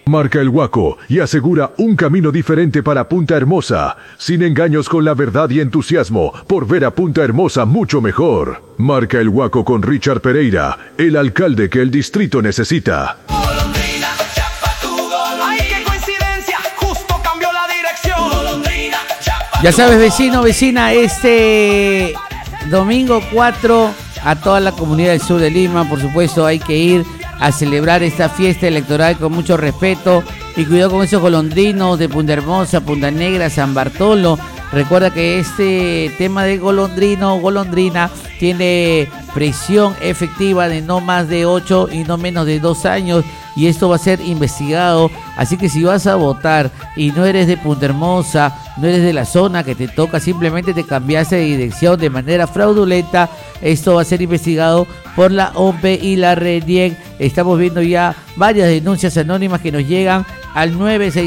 Marca el Huaco y asegura un camino diferente para Punta Hermosa, sin engaños, con la verdad y entusiasmo por ver a Punta Hermosa mucho mejor. Marca el Huaco con Richard Pereira, el alcalde que el distrito necesita. Golondrina, chapa tu golondrina. Ay, qué coincidencia, justo cambió la dirección. Golondrina, chapa. Ya sabes, vecino, vecina, este domingo 4 a toda la comunidad del sur de Lima, por supuesto, hay que ir a celebrar esta fiesta electoral con mucho respeto y cuidado con esos golondrinos de Punta Hermosa, Punta Negra, San Bartolo. Recuerda que este tema de golondrino, golondrina, tiene prisión efectiva de no más de 8 y no menos de 2 años y esto va a ser investigado. Así que si vas a votar y no eres de Punta Hermosa, no eres de la zona que te toca, simplemente te cambiaste de dirección de manera fraudulenta, esto va a ser investigado por la OMPE y la RENIEC. Estamos viendo ya varias denuncias anónimas que nos llegan al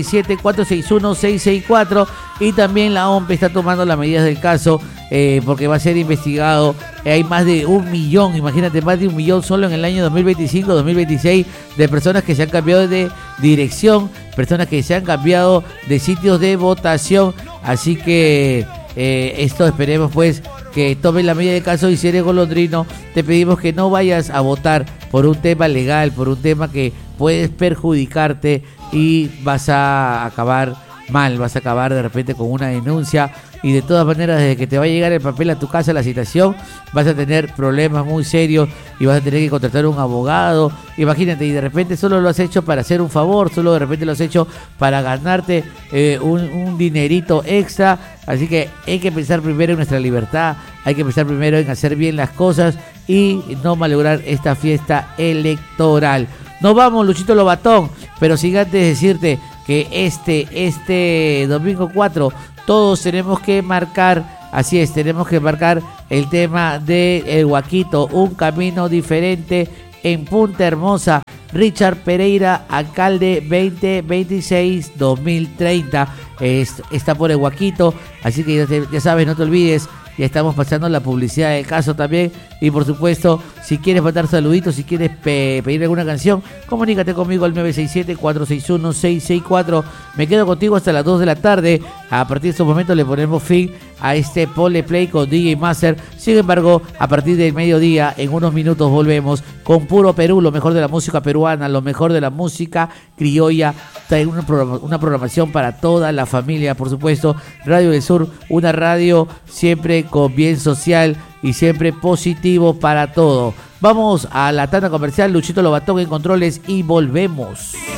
967-461-664 y también la OMPE está tomando las medidas del caso porque va a ser investigado. Hay más de 1 millón, imagínate, más de 1 millón solo en el año 2025-2026 de personas que se han cambiado de dirección, personas que se han cambiado de sitios de votación. Así que esto esperemos pues que tomen la medida de caso y si eres golondrino te pedimos que no vayas a votar por un tema legal, por un tema que puedes perjudicarte y vas a acabar mal, vas a acabar de repente con una denuncia y de todas maneras desde que te va a llegar el papel a tu casa, la citación, vas a tener problemas muy serios y vas a tener que contratar un abogado, imagínate, y de repente solo lo has hecho para hacer un favor, solo de repente lo has hecho para ganarte un dinerito extra. Así que hay que pensar primero en nuestra libertad, hay que pensar primero en hacer bien las cosas y no malograr esta fiesta electoral. Nos vamos, Luchito Lobatón, pero sin antes decirte que este domingo 4 todos tenemos que marcar, así es, tenemos que marcar el tema de El Huaquito, un camino diferente en Punta Hermosa. Richard Pereira, alcalde 2026-2030, está por El Huaquito, así que ya sabes, no te olvides. Ya estamos pasando la publicidad del caso también. Y por supuesto, si quieres mandar saluditos, si quieres pedir alguna canción, comunícate conmigo al 967-461-664. Me quedo contigo hasta las 2 de la tarde. A partir de estos momentos le ponemos fin a este Pole Play con DJ Master. Sin embargo, a partir del mediodía, en unos minutos volvemos con Puro Perú, lo mejor de la música peruana, lo mejor de la música criolla. Trae una programación para toda la familia, por supuesto. Radio del Sur, una radio siempre con bien social y siempre positivo para todo. Vamos a la tanda comercial, Luchito Lobatón en controles y volvemos.